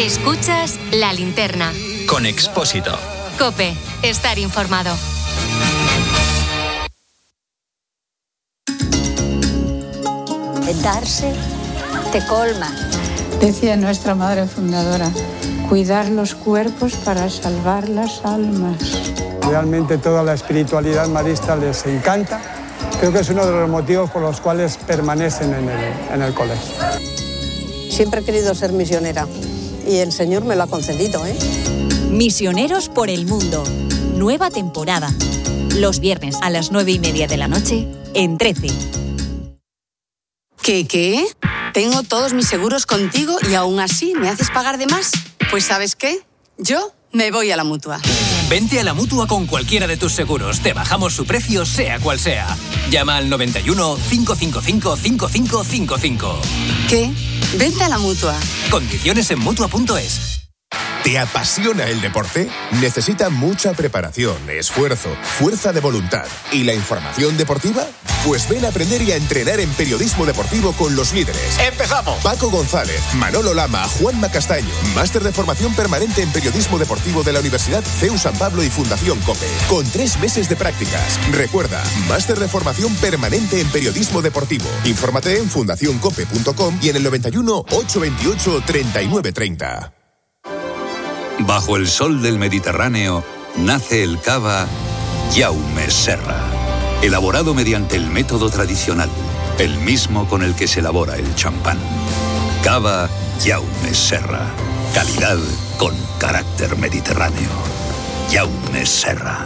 Escuchas La Linterna. Con Expósito. COPE. Estar informado. Darse te colma. Decía nuestra madre fundadora, cuidar los cuerpos para salvar las almas. Realmente toda la espiritualidad marista les encanta. Creo que es uno de los motivos por los cuales permanecen en el colegio. Siempre he querido ser misionera y el Señor me lo ha concedido, ¿eh? Misioneros por el mundo. Nueva temporada. Los viernes a las 9:30 de la noche en 13. ¿Qué? Tengo todos mis seguros contigo y aún así me haces pagar de más. Pues ¿sabes qué? Yo me voy a la Mutua. Vente a la Mutua con cualquiera de tus seguros. Te bajamos su precio, sea cual sea. Llama al 91 555 5555. ¿Qué? Vente a la Mutua. Condiciones en Mutua.es. ¿Te apasiona el deporte? Necesita mucha preparación, esfuerzo, fuerza de voluntad y la información deportiva. Pues ven a aprender y a entrenar en periodismo deportivo con los líderes. ¡Empezamos! Paco González, Manolo Lama, Juanma Castaño. Máster de formación permanente en periodismo deportivo de la Universidad CEU San Pablo y Fundación COPE. Con 3 meses de prácticas. Recuerda, máster de formación permanente en periodismo deportivo. Infórmate en fundacioncope.com y en el 91 828 3930. Bajo el sol del Mediterráneo nace el cava Jaume Serra, elaborado mediante el método tradicional, el mismo con el que se elabora el champán. Cava Jaume Serra, calidad con carácter mediterráneo. Jaume Serra.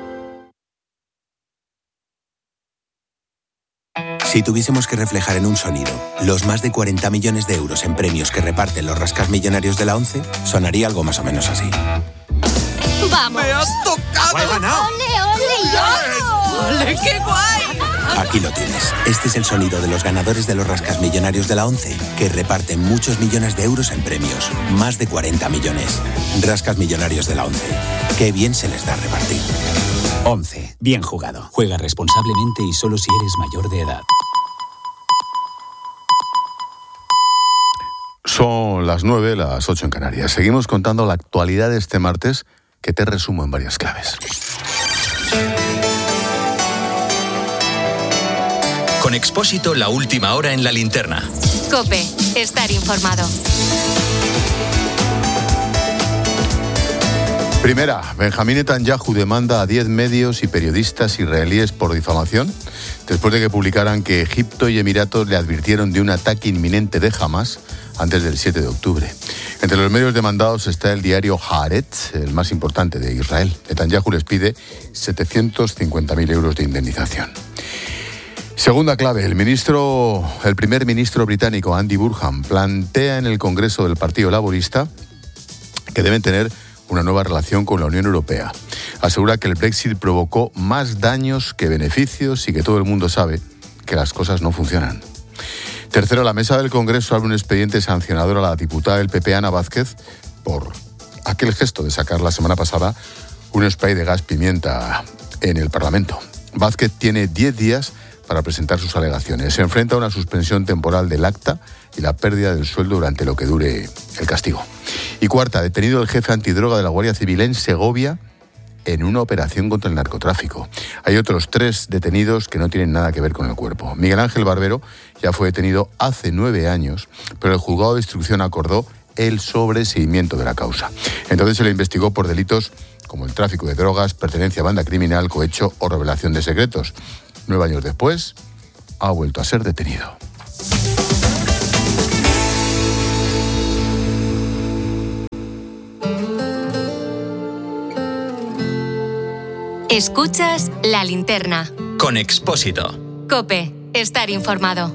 Si tuviésemos que reflejar en un sonido los más de 40 millones de euros en premios que reparten los rascasmillonarios de la ONCE, sonaría algo más o menos así. ¡Vamos! ¡Me has tocado! ¡He ganado! ¡Ole, ¡Ole, qué guay! Aquí lo tienes. Este es el sonido de los ganadores de los rascasmillonarios de la ONCE, que reparten muchos millones de euros en premios. Más de 40 millones. Rascasmillonarios de la ONCE. Qué bien se les da repartir. 11. Bien jugado. Juega responsablemente y solo si eres mayor de edad. Son las 9, las 8 en Canarias. Seguimos contando la actualidad de este martes, que te resumo en varias claves. Con Expósito, la última hora en La Linterna. COPE. Estar informado. Primera, Benjamín Netanyahu demanda a 10 medios y periodistas israelíes por difamación, después de que publicaran que Egipto y Emiratos le advirtieron de un ataque inminente de Hamas antes del 7 de octubre. Entre los medios demandados está el diario Haaretz, el más importante de Israel. Netanyahu les pide 750.000 euros de indemnización. Segunda clave, el primer ministro británico Andy Burnham plantea en el Congreso del Partido Laborista que deben tener una nueva relación con la Unión Europea. Asegura que el Brexit provocó más daños que beneficios y que todo el mundo sabe que las cosas no funcionan. Tercero, la mesa del Congreso abre un expediente sancionador a la diputada del PP, Ana Vázquez, por aquel gesto de sacar la semana pasada un spray de gas pimienta en el Parlamento. Vázquez tiene 10 días para presentar sus alegaciones. Se enfrenta a una suspensión temporal del acta y la pérdida del sueldo durante lo que dure el castigo. Y cuarta, detenido el jefe antidroga de la Guardia Civil en Segovia en una operación contra el narcotráfico. Hay otros 3 detenidos que no tienen nada que ver con el cuerpo. Miguel Ángel Barbero ya fue detenido hace 9 años, pero el juzgado de instrucción acordó el sobreseimiento de la causa. Entonces se le investigó por delitos como el tráfico de drogas, pertenencia a banda criminal, cohecho o revelación de secretos. 9 años después, ha vuelto a ser detenido. Escuchas La Linterna. Con Expósito. COPE. Estar informado.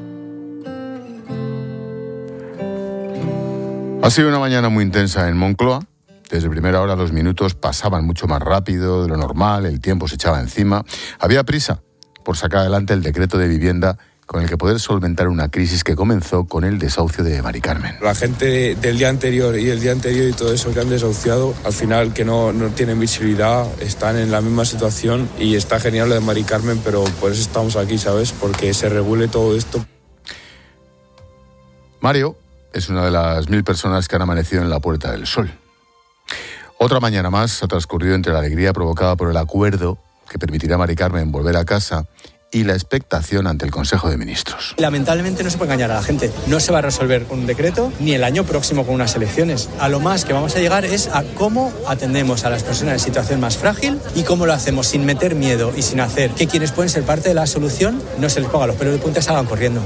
Ha sido una mañana muy intensa en Moncloa. Desde primera hora los minutos pasaban mucho más rápido de lo normal, el tiempo se echaba encima. Había prisa por sacar adelante el decreto de vivienda con el que poder solventar una crisis que comenzó con el desahucio de Mari Carmen. La gente del día anterior y el día anterior y todo eso que han desahuciado, al final que no tienen visibilidad, están en la misma situación y está genial lo de Mari Carmen, pero por eso estamos aquí, ¿sabes? Porque se regule todo esto. Mario es una de las 1000 personas que han amanecido en la Puerta del Sol. Otra mañana más ha transcurrido entre la alegría provocada por el acuerdo que permitirá a Mari Carmen volver a casa y la expectación ante el Consejo de Ministros. Lamentablemente no se puede engañar a la gente. No se va a resolver con un decreto ni el año próximo con unas elecciones. A lo más que vamos a llegar es a cómo atendemos a las personas en situación más frágil y cómo lo hacemos sin meter miedo y sin hacer que quienes pueden ser parte de la solución no se les ponga los pelos de punta y salgan corriendo.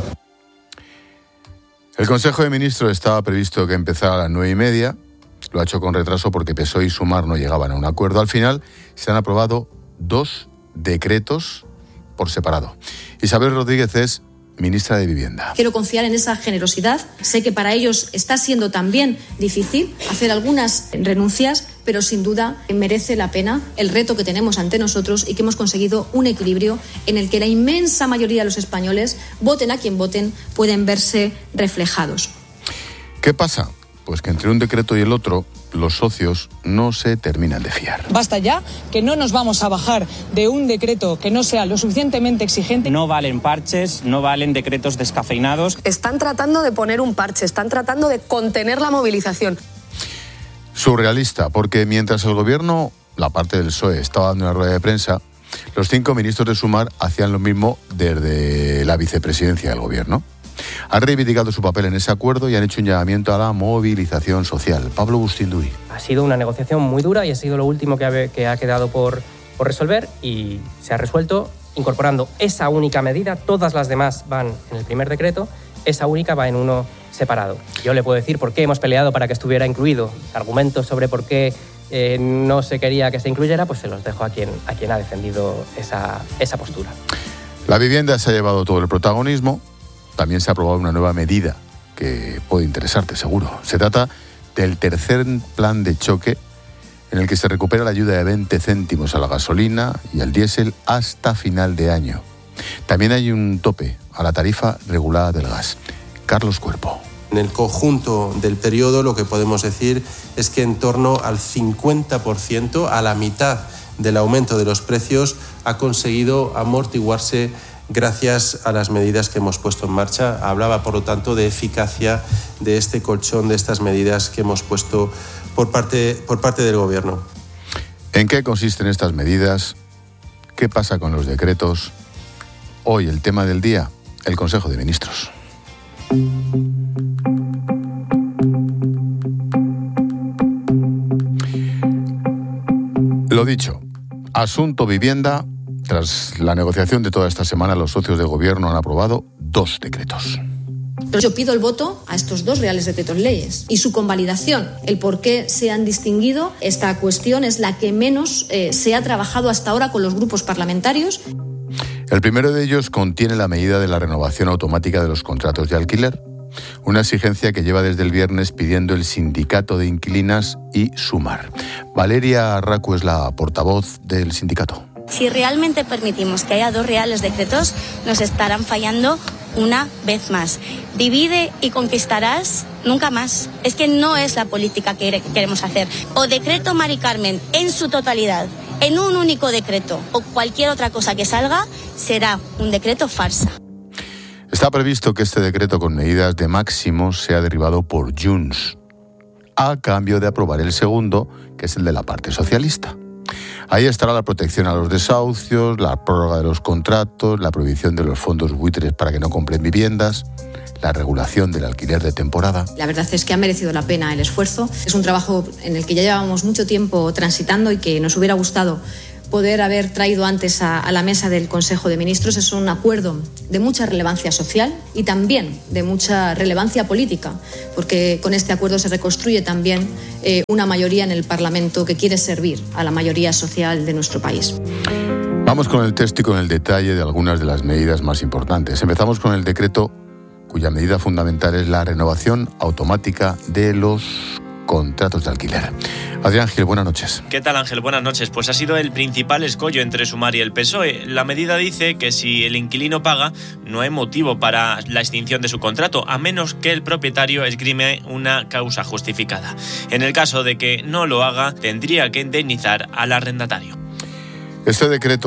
El Consejo de Ministros estaba previsto que empezara a las 9:30. Lo ha hecho con retraso porque PSOE y Sumar no llegaban a un acuerdo. Al final se han aprobado 2 decretos por separado. Isabel Rodríguez es ministra de Vivienda. Quiero confiar en esa generosidad. Sé que para ellos está siendo también difícil hacer algunas renuncias, pero sin duda merece la pena el reto que tenemos ante nosotros y que hemos conseguido un equilibrio en el que la inmensa mayoría de los españoles, voten a quien voten, pueden verse reflejados. ¿Qué pasa? Pues que entre un decreto y el otro, los socios no se terminan de fiar. Basta ya, que no nos vamos a bajar de un decreto que no sea lo suficientemente exigente. No valen parches, no valen decretos descafeinados. Están tratando de poner un parche, están tratando de contener la movilización. Surrealista, porque mientras el gobierno, la parte del PSOE, estaba dando una rueda de prensa, los 5 ministros de Sumar hacían lo mismo desde la vicepresidencia del gobierno. Han reivindicado su papel en ese acuerdo y han hecho un llamamiento a la movilización social. Pablo Bustinduy. Ha sido una negociación muy dura y ha sido lo último que ha quedado por resolver y se ha resuelto incorporando esa única medida. Todas las demás van en el primer decreto, esa única va en uno separado. Yo le puedo decir por qué hemos peleado para que estuviera incluido. Argumentos sobre por qué no se quería que se incluyera, pues se los dejo a quien ha defendido esa postura. La vivienda se ha llevado todo el protagonismo. También se ha aprobado una nueva medida que puede interesarte, seguro. Se trata del tercer plan de choque en el que se recupera la ayuda de 20 céntimos a la gasolina y al diésel hasta final de año. También hay un tope a la tarifa regulada del gas. Carlos Cuerpo. En el conjunto del periodo lo que podemos decir es que en torno al 50%, a la mitad del aumento de los precios, ha conseguido amortiguarse gracias a las medidas que hemos puesto en marcha. Hablaba, por lo tanto, de eficacia de este colchón, de estas medidas que hemos puesto por parte del Gobierno. ¿En qué consisten estas medidas? ¿Qué pasa con los decretos? Hoy el tema del día, el Consejo de Ministros. Lo dicho, asunto vivienda. Tras la negociación de toda esta semana, los socios de gobierno han aprobado 2 decretos. Yo pido el voto a estos 2 reales decretos leyes y su convalidación. El por qué se han distinguido, esta cuestión es la que menos se ha trabajado hasta ahora con los grupos parlamentarios. El primero de ellos contiene la medida de la renovación automática de los contratos de alquiler, una exigencia que lleva desde el viernes pidiendo el sindicato de inquilinas y Sumar. Valeria Arracu es la portavoz del sindicato. Si realmente permitimos que haya 2 reales decretos, nos estarán fallando una vez más. Divide y conquistarás nunca más. Es que no es la política que queremos hacer. O decreto Mari Carmen en su totalidad, en un único decreto, o cualquier otra cosa que salga, será un decreto farsa. Está previsto que este decreto con medidas de máximos sea derivado por Junts, a cambio de aprobar el segundo, que es el de la parte socialista. Ahí estará la protección a los desahucios, la prórroga de los contratos, la prohibición de los fondos buitres para que no compren viviendas, la regulación del alquiler de temporada. La verdad es que ha merecido la pena el esfuerzo. Es un trabajo en el que ya llevábamos mucho tiempo transitando y que nos hubiera gustado poder haber traído antes a la mesa del Consejo de Ministros. Es un acuerdo de mucha relevancia social y también de mucha relevancia política, porque con este acuerdo se reconstruye también una mayoría en el Parlamento que quiere servir a la mayoría social de nuestro país. Vamos con el texto y con el detalle de algunas de las medidas más importantes. Empezamos con el decreto cuya medida fundamental es la renovación automática de los contratos de alquiler. Adrián Gil, buenas noches. ¿Qué tal, Ángel? Buenas noches. Pues ha sido el principal escollo entre Sumar y el PSOE. La medida dice que si el inquilino paga, no hay motivo para la extinción de su contrato, a menos que el propietario esgrime una causa justificada. En el caso de que no lo haga, tendría que indemnizar al arrendatario. Este decreto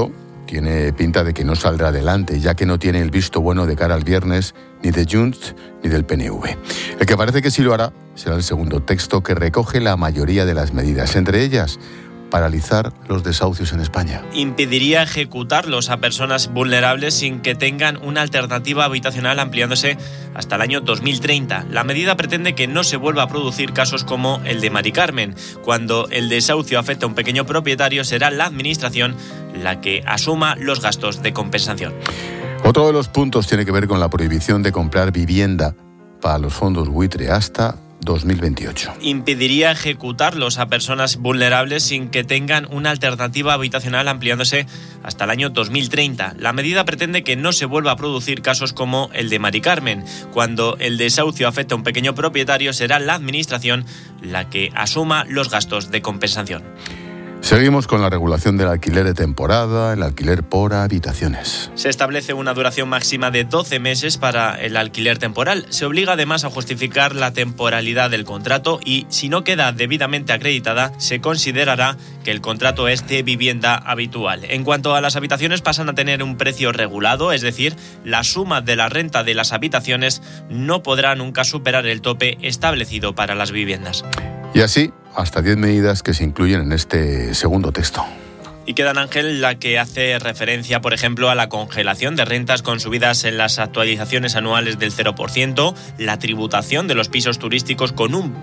tiene pinta de que no saldrá adelante, ya que no tiene el visto bueno de cara al viernes ni de Junts ni del PNV. El que parece que sí lo hará será el segundo texto, que recoge la mayoría de las medidas, entre ellas paralizar los desahucios en España. Impediría ejecutarlos a personas vulnerables sin que tengan una alternativa habitacional, ampliándose hasta el año 2030. La medida pretende que no se vuelva a producir casos como el de Mari Carmen. Cuando el desahucio afecta a un pequeño propietario, será la Administración la que asuma los gastos de compensación. Otro de los puntos tiene que ver con la prohibición de comprar vivienda para los fondos buitre hasta 2028. Impediría ejecutarlos a personas vulnerables sin que tengan una alternativa habitacional, ampliándose hasta el año 2030. La medida pretende que no se vuelva a producir casos como el de Mari Carmen. Cuando el desahucio afecta a un pequeño propietario, será la Administración la que asuma los gastos de compensación. Seguimos con la regulación del alquiler de temporada, el alquiler por habitaciones. Se establece una duración máxima de 12 meses para el alquiler temporal. Se obliga además a justificar la temporalidad del contrato y, si no queda debidamente acreditada, se considerará que el contrato es de vivienda habitual. En cuanto a las habitaciones, pasan a tener un precio regulado, es decir, la suma de la renta de las habitaciones no podrá nunca superar el tope establecido para las viviendas. Y así, hasta 10 medidas que se incluyen en este segundo texto. Y quedan, Ángel, la que hace referencia, por ejemplo, a la congelación de rentas con subidas en las actualizaciones anuales del 0%, la tributación de los pisos turísticos con un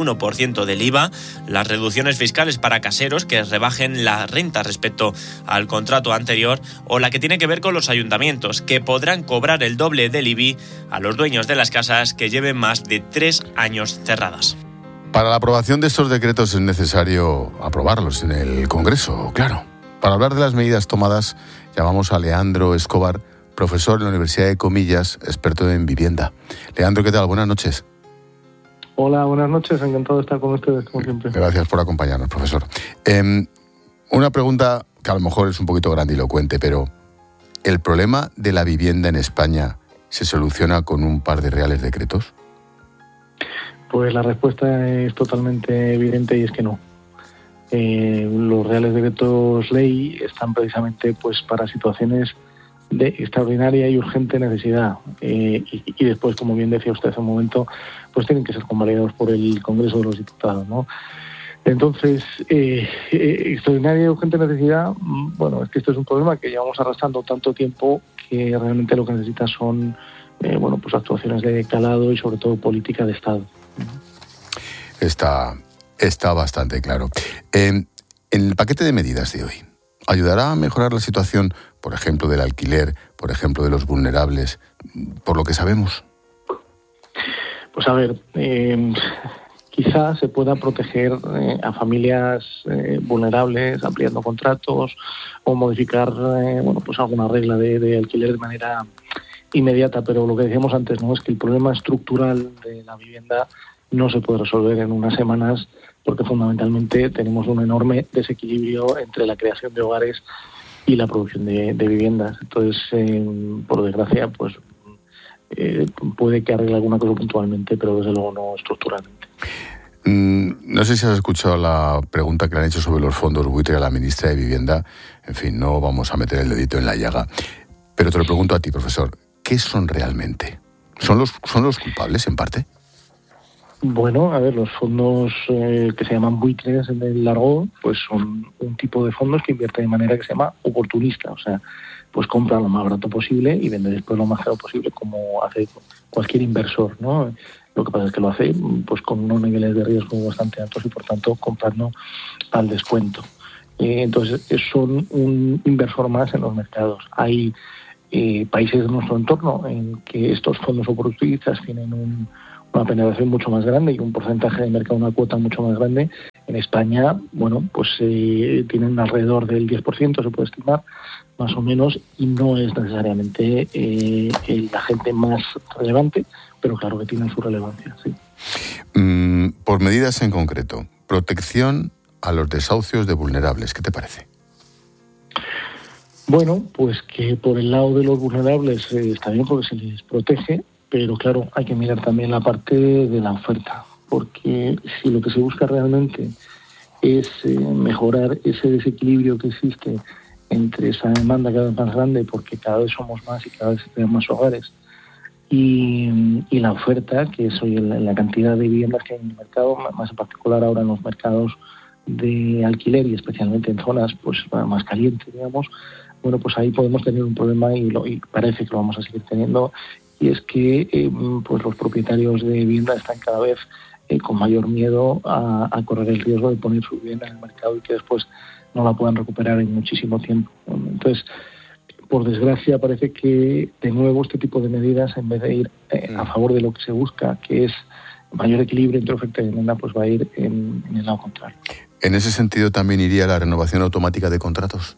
21% del IVA, las reducciones fiscales para caseros que rebajen la renta respecto al contrato anterior, o la que tiene que ver con los ayuntamientos, que podrán cobrar el doble del IBI a los dueños de las casas que lleven más de 3 años cerradas. Para la aprobación de estos decretos es necesario aprobarlos en el Congreso, claro. Para hablar de las medidas tomadas, llamamos a Leandro Escobar, profesor en la Universidad de Comillas, experto en vivienda. Leandro, ¿qué tal? Buenas noches. Hola, buenas noches. Encantado de estar con ustedes, como siempre. Gracias por acompañarnos, profesor. Una pregunta que a lo mejor es un poquito grandilocuente, pero ¿el problema de la vivienda en España se soluciona con un par de reales decretos? Pues la respuesta es totalmente evidente y es que no. Los reales decretos ley están precisamente pues para situaciones de extraordinaria y urgente necesidad y después, como bien decía usted hace un momento, pues tienen que ser convalidados por el Congreso de los Diputados, ¿no? Entonces, extraordinaria y urgente necesidad, bueno, es que esto es un problema que llevamos arrastrando tanto tiempo que realmente lo que necesita son pues actuaciones de calado y sobre todo política de Estado. Está bastante claro. En el paquete de medidas de hoy, ¿ayudará a mejorar la situación, por ejemplo, del alquiler, por ejemplo, de los vulnerables, por lo que sabemos? Pues a ver, quizás se pueda proteger a familias vulnerables ampliando contratos o modificar pues alguna regla de alquiler de manera inmediata, pero lo que decíamos antes, ¿no?, es que el problema estructural de la vivienda no se puede resolver en unas semanas porque fundamentalmente tenemos un enorme desequilibrio entre la creación de hogares y la producción de viviendas. Entonces, por desgracia, pues puede que arregle alguna cosa puntualmente, pero desde luego no estructuralmente. No sé si has escuchado la pregunta que le han hecho sobre los fondos buitre a la ministra de Vivienda. En fin, no vamos a meter el dedito en la llaga. Pero te lo pregunto a ti, profesor, ¿qué son realmente? ¿Son los culpables, en parte? Bueno, a ver, los fondos que se llaman buitres en el argot, pues son un tipo de fondos que invierte de manera que se llama oportunista, o sea, pues compra lo más barato posible y vende después lo más caro posible, como hace cualquier inversor, ¿no? Lo que pasa es que lo hace pues con unos niveles de riesgo bastante altos y por tanto comprando al descuento. Entonces son un inversor más en los mercados. Hay países de nuestro entorno en que estos fondos oportunistas tienen una penetración mucho más grande y un porcentaje de mercado, una cuota mucho más grande. En España, bueno, pues tienen alrededor del 10%, se puede estimar, más o menos, y no es necesariamente la gente más relevante, pero claro que tienen su relevancia, sí. Por medidas en concreto, protección a los desahucios de vulnerables, ¿qué te parece? Bueno, pues que por el lado de los vulnerables está bien porque se les protege, pero claro, hay que mirar también la parte de la oferta, porque si lo que se busca realmente es mejorar ese desequilibrio que existe entre esa demanda cada vez más grande, porque cada vez somos más y cada vez tenemos más hogares, y la oferta, que es hoy la cantidad de viviendas que hay en el mercado, más en particular ahora en los mercados de alquiler y especialmente en zonas pues más calientes, digamos, bueno, pues ahí podemos tener un problema y parece que lo vamos a seguir teniendo, y es que pues los propietarios de vivienda están cada vez con mayor miedo a correr el riesgo de poner su vivienda en el mercado y que después no la puedan recuperar en muchísimo tiempo. Entonces, por desgracia, parece que de nuevo este tipo de medidas, en vez de ir a favor de lo que se busca, que es mayor equilibrio entre oferta y demanda, pues va a ir en el lado contrario. ¿En ese sentido también iría la renovación automática de contratos?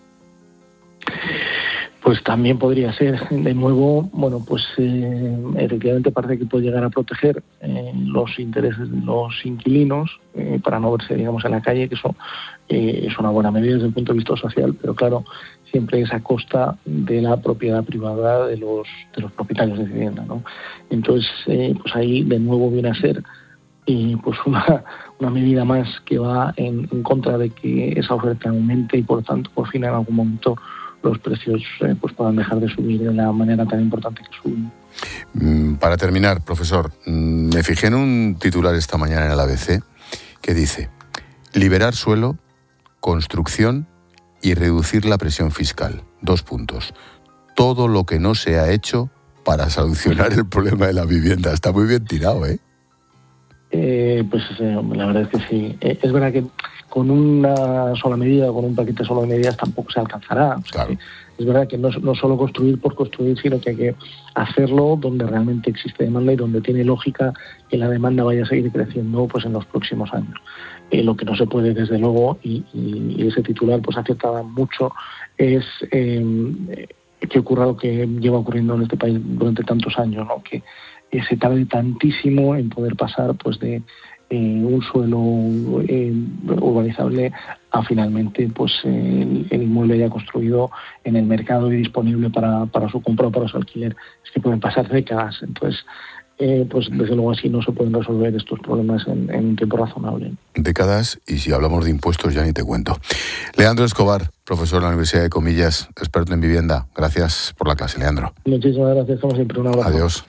Pues también podría ser. De nuevo, bueno, pues efectivamente parece que puede llegar a proteger los intereses de los inquilinos para no verse, digamos, en la calle, que eso es una buena medida desde el punto de vista social, pero claro, siempre es a costa de la propiedad privada de los propietarios de vivienda, ¿no? Entonces, pues ahí de nuevo viene a ser pues una medida más que va en contra de que esa oferta aumente y por tanto por fin en algún momento los precios pues puedan dejar de subir de la manera tan importante que suben. Para terminar, profesor, me fijé en un titular esta mañana en el ABC que dice: liberar suelo, construcción y reducir la presión fiscal. 2 puntos. Todo lo que no se ha hecho para solucionar el problema de la vivienda. Está muy bien tirado, ¿eh? Pues la verdad es que sí. Es verdad que con una sola medida, con un paquete solo de medidas tampoco se alcanzará. O sea, claro. Es verdad que no solo construir por construir, sino que hay que hacerlo donde realmente existe demanda y donde tiene lógica que la demanda vaya a seguir creciendo pues en los próximos años. Lo que no se puede, desde luego, y ese titular pues aciertaba mucho, es que ocurra lo que lleva ocurriendo en este país durante tantos años, ¿no? Que se tarde tantísimo en poder pasar pues de un suelo urbanizable a finalmente pues el inmueble ya construido en el mercado y disponible para su compra o para su alquiler. Es que pueden pasar décadas. Entonces, pues desde luego así no se pueden resolver estos problemas en un tiempo razonable. Décadas, y si hablamos de impuestos ya ni te cuento. Leandro Escobar, profesor de la Universidad de Comillas, experto en vivienda. Gracias por la clase, Leandro. Muchísimas gracias, como siempre. Un abrazo. Adiós.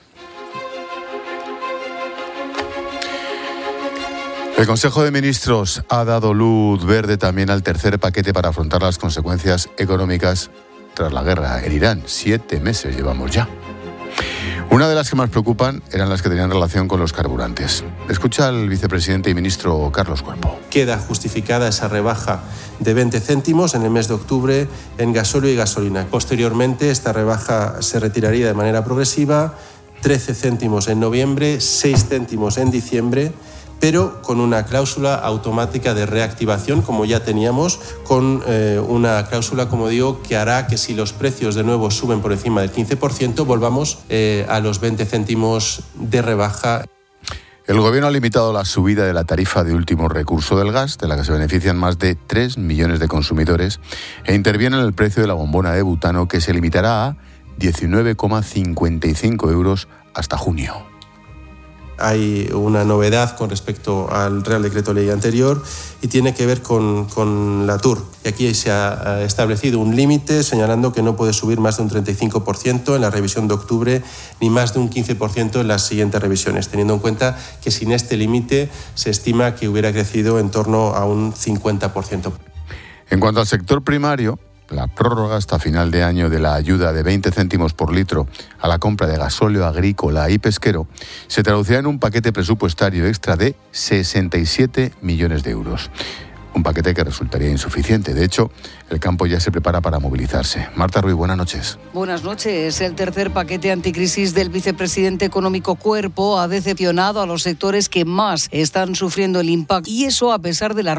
El Consejo de Ministros ha dado luz verde también al tercer paquete para afrontar las consecuencias económicas tras la guerra en Irán. 7 meses llevamos ya. Una de las que más preocupan eran las que tenían relación con los carburantes. Escucha al vicepresidente y ministro Carlos Cuerpo. Queda justificada esa rebaja de 20 céntimos en el mes de octubre en gasóleo y gasolina. Posteriormente, esta rebaja se retiraría de manera progresiva, 13 céntimos en noviembre, 6 céntimos en diciembre, pero con una cláusula automática de reactivación, como ya teníamos, con una cláusula, como digo, que hará que si los precios de nuevo suben por encima del 15%, volvamos a los 20 céntimos de rebaja. El Gobierno ha limitado la subida de la tarifa de último recurso del gas, de la que se benefician más de 3 millones de consumidores, e interviene en el precio de la bombona de butano, que se limitará a 19,55 euros hasta junio. Hay una novedad con respecto al Real Decreto Ley anterior y tiene que ver con la TUR. Y aquí se ha establecido un límite señalando que no puede subir más de un 35% en la revisión de octubre ni más de un 15% en las siguientes revisiones, teniendo en cuenta que sin este límite se estima que hubiera crecido en torno a un 50%. En cuanto al sector primario, la prórroga hasta final de año de la ayuda de 20 céntimos por litro a la compra de gasóleo agrícola y pesquero se traducirá en un paquete presupuestario extra de 67 millones de euros. Un paquete que resultaría insuficiente. De hecho, el campo ya se prepara para movilizarse. Marta Ruiz, buenas noches. Buenas noches. El tercer paquete anticrisis del vicepresidente económico Cuerpo ha decepcionado a los sectores que más están sufriendo el impacto. Y eso a pesar de la